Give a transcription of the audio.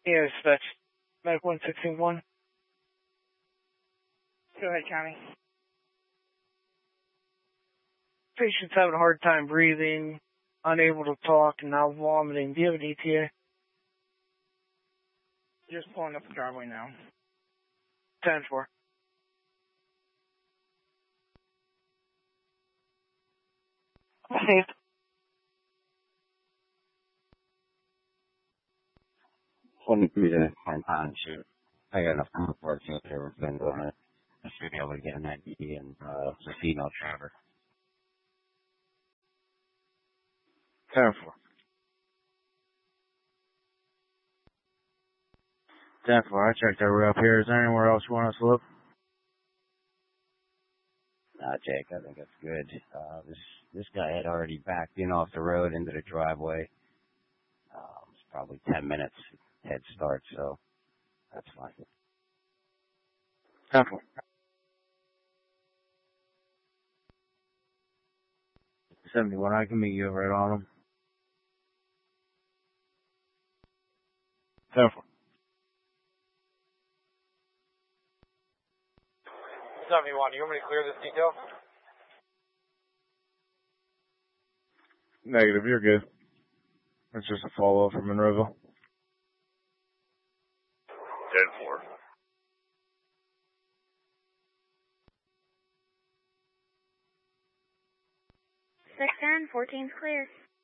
Yeah, dispatch. Medic 161. Go ahead, County. Patient's having a hard time breathing, unable to talk, and now vomiting. Do you have an ETA? Just pulling up the driveway now. 10-4. Safe. Wouldn't be the time shoot. I got enough work to there been doing it. I should be able to get an ID and the female driver. 10-4. 10-4. I checked everywhere up here. Is there anywhere else you want us to look? Nah, Jake, I think that's good. This guy had already backed in off the road into the driveway. It's probably 10 minutes head start, so that's fine. 10-4. 71. I can meet you over at Autumn. 10-4. 71, do you want me to clear this detail? Negative, you're good. It's just a follow-up from Monroeville. 10-4. 610, 14's clear.